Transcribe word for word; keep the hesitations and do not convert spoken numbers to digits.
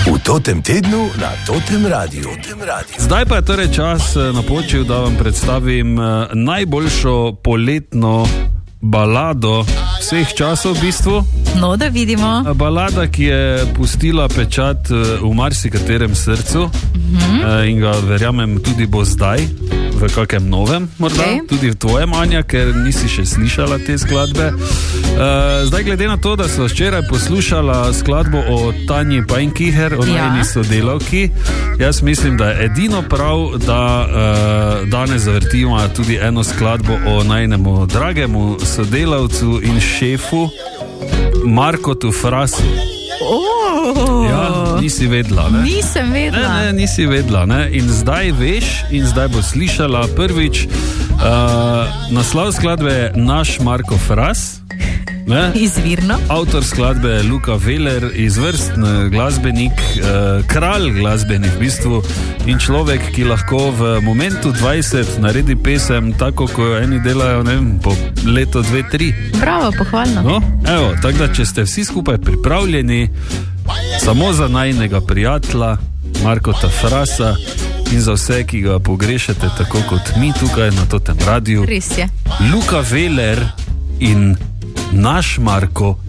V Totem tednu na Totem Radiu. Zdaj pa je torej čas napočil, da vam predstavim najboljšo poletno balado vseh časov v bistvu. No, da vidimo. Balada, ki je pustila pečat v marsikaterem srcu mm-hmm. in ga verjamem tudi bo zdaj v kakem novem, morda okay. Tudi v tvojem, Anja, ker nisi še slišala te skladbe. Zdaj, glede na to, da sva včeraj poslušala skladbo o Tanji Pajnkiher, o ja. Najni sodelavki, jaz mislim, da je edino prav, da danes zavrtimo tudi eno skladbo o najnemu dragemu sodelavcu in šefu Markotu Frasu. Oh, ja, nisi vedla, ne? Nisem vedla. Ne, ne, nisi vedla, ne? In zdaj veš, in zdaj bo slišala prvič. Uh, naslov skladbe je Naš Marko Fras. Ne? Izvirno. Avtor skladbe je Luka Veler, izvrsten glasbenik, eh, kralj glasbenik v bistvu in človek, ki lahko v momentu dvajset naredi pesem tako, ko eni delajo, ne vem, po leto, dve, tri. Bravo, pohvalno. No, evo, tako da, če ste vsi skupaj pripravljeni, samo za najnega prijatelja Markota Frasa in za vse, ki ga pogrešate, tako kot mi tukaj na Totem Radiu. Res je. Luka Veler in Naš Marko